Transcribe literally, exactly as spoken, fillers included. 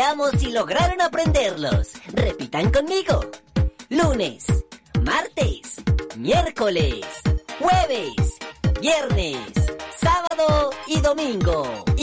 Veamos si lograron aprenderlos. Repitan conmigo. Lunes, martes, miércoles, jueves, viernes, sábado y domingo.